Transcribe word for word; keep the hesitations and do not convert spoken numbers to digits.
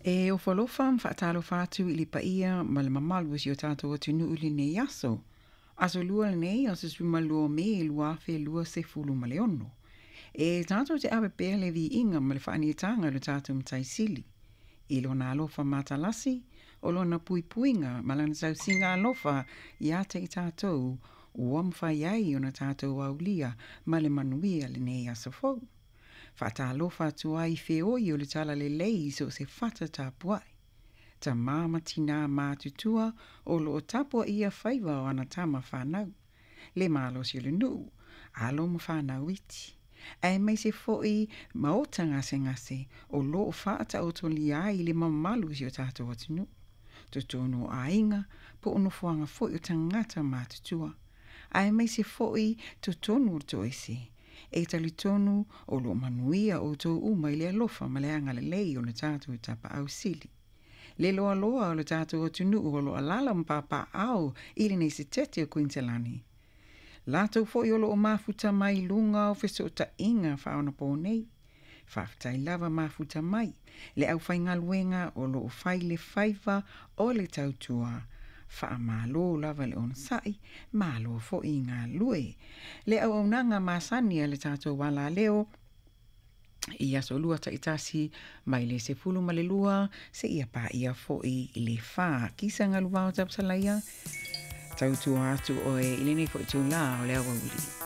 E o whalofa mwhaatalo whātu i li paia ma le mamalu si o tātou atu nuu li nei aso. Aso lua le nei o se suma lua me e lua fe lua se fulu ma le ono. E tātou te awe pēr le vi inga ma le whaanietanga le tātou mtai sili. I lona alofa matalasi, o lona pui puinga ma lana tau singa alofa i ate i tātou ua mwhai ai o na tātou aulia ma le manuia le nei aso fau. Whata alofa tua i whioi o le tala le lei so se whata tāpuai. Ta māma tina mātutua o lo tapua ia whaiva o ana tama whanau. Le mālo si le nuu, alo ma whanau iti. Ai mai se foi maota ngase ngase o lo whata o toli ai le mamalu si o tātou atinu. Tutono a inga po ono fuanga foi o tangata mātutua. Ai mai se foi tutono o toese. E tali tonu o lo manuia o tō uma i le alofa ma le anga le lei o le tātou tapa au sili. Le loa loa o le tātou atunu o lo alala mpapa au ili nei se tete o Quintelani. Lātou fo i o lo o mafuta mai lunga o feso ta inga whaona pō nei. Whaftai lava mafuta mai, le au whainga luenga o lo o whai le whaiva o le tautua. Wha malo lava le on sai, malo fo i ngā lue. Le au au nanga masania le tātou wala leo, i aso lua ta itasi mai le se fulu ma le lua, se ia pa ia fo i le wha. Kisa ngā luwa o tapsalaia, tautua atu o e ilene fo i tū la o le awa uli.